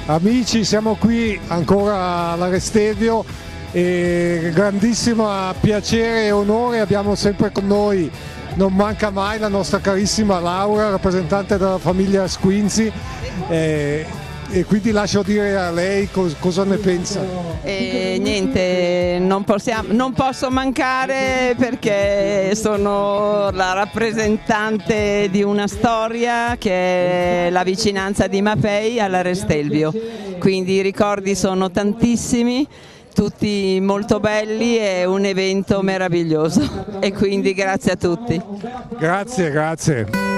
Amici, siamo qui ancora alla Restelvio e grandissimo piacere e onore abbiamo sempre con noi, non manca mai, la nostra carissima Laura, rappresentante della famiglia Squinzi, e quindi lascio dire a lei cosa ne pensa. Niente, non posso mancare perché sono la rappresentante di una storia che è la vicinanza di Mapei alla Restelvio, quindi i ricordi sono tantissimi, tutti molto belli, è un evento meraviglioso e quindi grazie a tutti. Grazie, grazie.